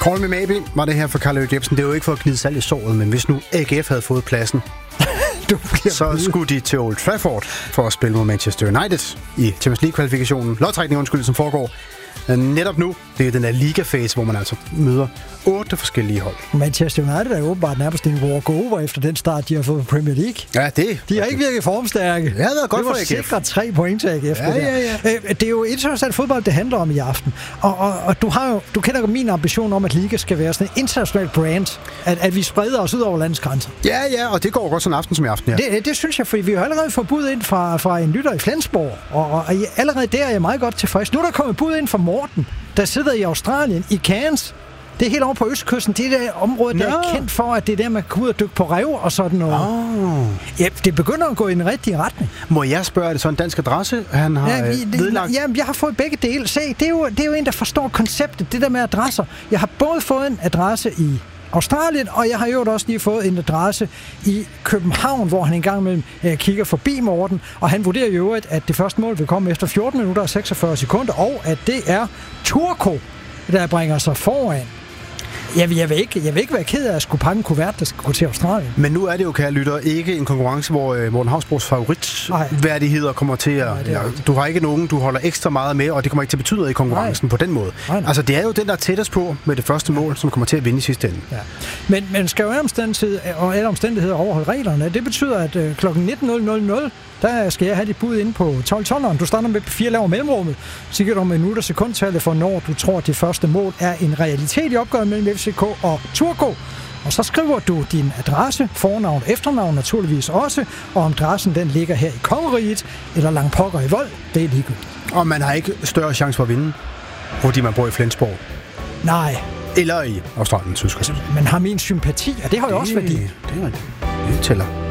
Call Me Maybe var det her for Carl Erik Jebsen. Det er jo ikke for at gnide salt i såret, men hvis nu AGF havde fået pladsen, så skulle de til Old Trafford for at spille mod Manchester United i Champions League-kvalifikationen. Lodtrækning, som foregår netop nu. Det er den der liga-fase, hvor man altså møder 8 forskellige hold. Manchester United er åbenbart nærmest en walk-over efter den start, de har fået på Premier League. Ja, det. De har ikke virket formstærke. Det har været godt for AGF. Det var sikret 3 point til AGF. Ja. Det er jo internationalt fodbold, det handler om i aften. Og du kender jo min ambition om, at Liga skal være sådan et internationalt brand. At vi spreder os ud over landets grænser. Ja, og det går godt sådan aften som i aften, ja. Det synes jeg, fordi vi har allerede fået bud ind fra en lytter i Flensborg. Og allerede der er jeg meget godt tilfreds. Nu er der kommet bud ind fra Morten, der sidder i Australien, i Cairns. Det er helt over på østkysten. Det er det område, der er kendt for, at det er der, man kan ud og dykke på rev og sådan noget. Ja, det begynder at gå i den rigtige retning. Må jeg spørge, er det så en dansk adresse, han har vedlagt? Jamen, jeg har fået begge dele. Se, det er jo en, der forstår konceptet, det der med adresser. Jeg har både fået en adresse i Australien, og jeg har jo også lige fået en adresse i København, hvor han engang imellem kigger forbi Morten, og han vurderer jo, at det første mål vil komme efter 14 minutter og 46 sekunder, og at det er Turco, der bringer sig foran. Jeg vil ikke være ked af at skulle pakke en kuvert, der skal gå til Australien. Men nu er det jo, kære lytter, ikke en konkurrence, hvor Morten Hausbros favoritværdigheder kommer til at... du har ikke nogen, du holder ekstra meget med, og det kommer ikke til at betyde noget i konkurrencen på den måde. Nej. Altså, det er jo den, der er tættest på med det første mål, som kommer til at vinde i sidste ende. Ja. Men skal jo alle omstændigheder overholde reglerne. Det betyder, at kl. 19.00, der skal jeg have dit bud inde på 12-12'eren. Du starter med 4 laver mellemrummet. Så giver du minutter sekundtallet for, når du tror, at det første mål er en realitet i opgøret mellem FCK og Turco. Og så skriver du din adresse, fornavn, efternavn naturligvis også, og om adressen den ligger her i Kongeriget, eller langt pokker i Vold, det er ligegyldigt. Og man har ikke større chance for at vinde, fordi man bor i Flensborg. Nej. Eller i Australien, synes jeg. Man har min sympati, og det har jo også værdi. Det tæller.